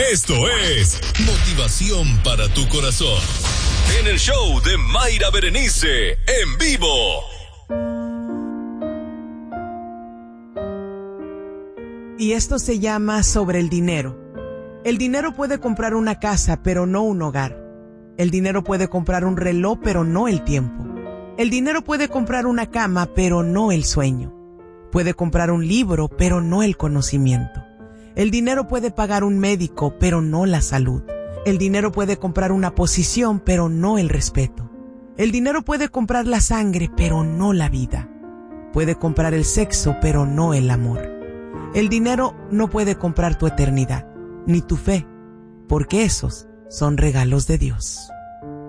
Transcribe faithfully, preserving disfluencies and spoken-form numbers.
Esto es motivación para tu corazón. En el show de Mayra Berenice, en vivo. Y esto se llama sobre el dinero. El dinero puede comprar una casa, pero no un hogar. El dinero puede comprar un reloj, pero no el tiempo. El dinero puede comprar una cama, pero no el sueño. Puede comprar un libro, pero no el conocimiento. El dinero puede pagar un médico, pero no la salud. El dinero puede comprar una posición, pero no el respeto. El dinero puede comprar la sangre, pero no la vida. Puede comprar el sexo, pero no el amor. El dinero no puede comprar tu eternidad, ni tu fe, porque esos son regalos de Dios.